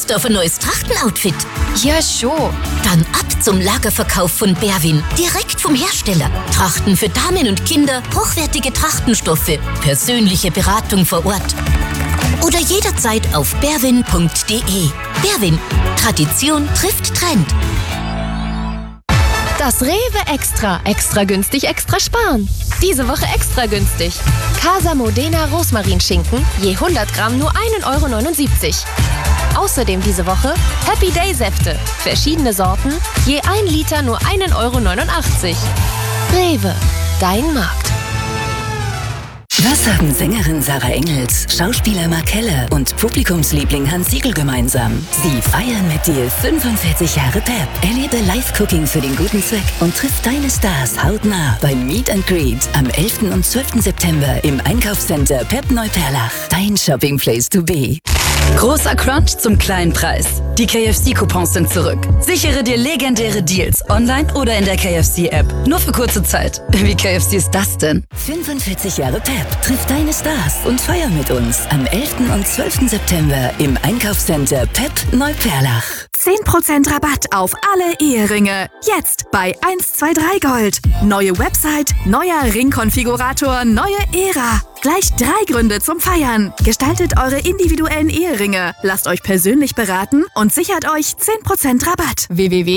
Lust auf ein neues Trachtenoutfit? Ja, schon. Dann ab zum Lagerverkauf von Berwin. Direkt vom Hersteller. Trachten für Damen und Kinder, hochwertige Trachtenstoffe, persönliche Beratung vor Ort. Oder jederzeit auf berwin.de. Berwin. Tradition trifft Trend. Das Rewe Extra. Extra günstig, extra sparen. Diese Woche extra günstig. Casa Modena Rosmarinschinken, je 100 Gramm nur 1,79 €. Außerdem diese Woche Happy Day Säfte. Verschiedene Sorten, je 1 Liter nur 1,89 €. Rewe, dein Markt. Was haben Sängerin Sarah Engels, Schauspieler Mark Keller und Publikumsliebling Hans Siegel gemeinsam? Sie feiern mit dir 45 Jahre Pep. Erlebe Live-Cooking für den guten Zweck und triff deine Stars hautnah beim Meet and Greet am 11. und 12. September im Einkaufscenter Pep Neuperlach. Dein Shopping Place to be. Großer Crunch zum kleinen Preis. Die KFC-Coupons sind zurück. Sichere dir legendäre Deals online oder in der KFC-App. Nur für kurze Zeit. Wie KFC ist das denn? 45 Jahre Pep. Triff deine Stars und feier mit uns am 11. und 12. September im Einkaufscenter Pep Neuperlach. 10% Rabatt auf alle Eheringe. Jetzt bei 123 Gold. Neue Website, neuer Ringkonfigurator, neue Ära. Gleich 3 Gründe zum Feiern. Gestaltet eure individuellen Eheringe. Lasst euch persönlich beraten und sichert euch 10% Rabatt.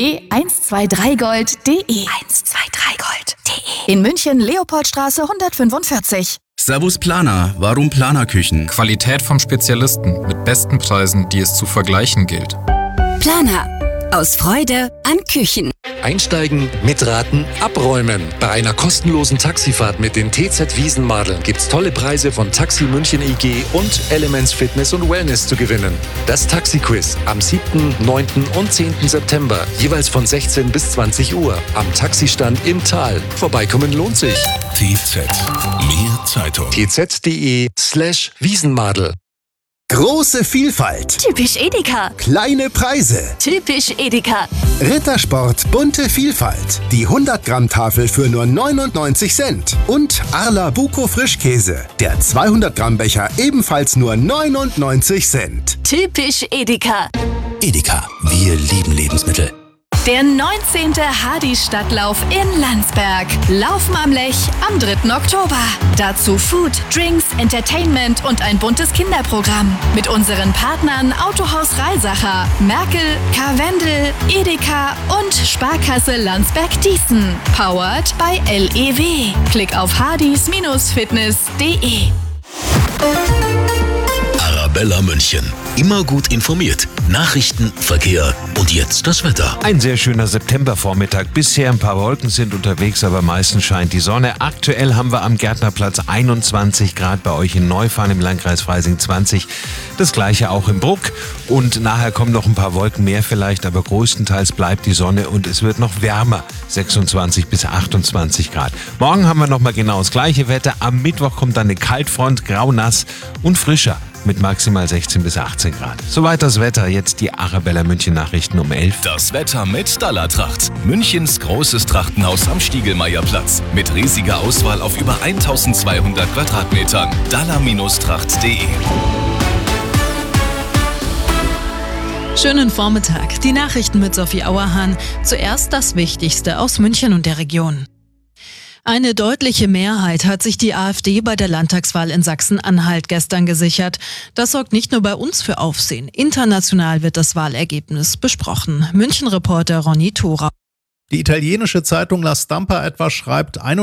www.123gold.de 123gold.de In München, Leopoldstraße 145. Servus Planer, warum Planerküchen? Qualität vom Spezialisten mit besten Preisen, die es zu vergleichen gilt. Planer. Aus Freude an Küchen. Einsteigen, mitraten, abräumen. Bei einer kostenlosen Taxifahrt mit den TZ Wiesenmadeln gibt's tolle Preise von Taxi München EG und Elements Fitness und Wellness zu gewinnen. Das Taxi-Quiz am 7., 9. und 10. September, jeweils von 16 bis 20 Uhr am Taxistand im Tal. Vorbeikommen lohnt sich. TZ. Mehr Zeitung. tz.de/Wiesenmadel. Große Vielfalt. Typisch Edeka. Kleine Preise. Typisch Edeka. Rittersport bunte Vielfalt. Die 100-Gramm-Tafel für nur 99 Cent. Und Arla Buko Frischkäse. Der 200-Gramm-Becher ebenfalls nur 99 Cent. Typisch Edeka. Edeka. Wir lieben Lebensmittel. Der 19. Hadi-Stadtlauf in Landsberg. Laufen am Lech am 3. Oktober. Dazu Food, Drinks, Entertainment und ein buntes Kinderprogramm. Mit unseren Partnern Autohaus Reisacher, Merkel, Karwendel, Edeka und Sparkasse Landsberg-Dießen. Powered by LEW. Klick auf hadis-fitness.de. Arabella München. Immer gut informiert. Nachrichten, Verkehr und jetzt das Wetter. Ein sehr schöner Septembervormittag. Bisher ein paar Wolken sind unterwegs, aber meistens scheint die Sonne. Aktuell haben wir am Gärtnerplatz 21 Grad, bei euch in Neufahren im Landkreis Freising 20. Das gleiche auch im Bruck. Und nachher kommen noch ein paar Wolken mehr vielleicht, aber größtenteils bleibt die Sonne und es wird noch wärmer. 26 bis 28 Grad. Morgen haben wir nochmal genau das gleiche Wetter. Am Mittwoch kommt dann eine Kaltfront, grau, nass und frischer mit maximal 16 bis 18 Grad. Soweit das Wetter. Jetzt die Arabella München Nachrichten um 11. Das Wetter mit Dallatracht. Münchens großes Trachtenhaus am Stiegelmeierplatz. Mit riesiger Auswahl auf über 1200 Quadratmetern. dalla-tracht.de. Schönen Vormittag. Die Nachrichten mit Sophie Auerhahn. Zuerst das Wichtigste aus München und der Region. Eine deutliche Mehrheit hat sich die AfD bei der Landtagswahl in Sachsen-Anhalt gestern gesichert. Das sorgt nicht nur bei uns für Aufsehen. International wird das Wahlergebnis besprochen. München-Reporter Ronny Thora. Die italienische Zeitung La Stampa etwa schreibt,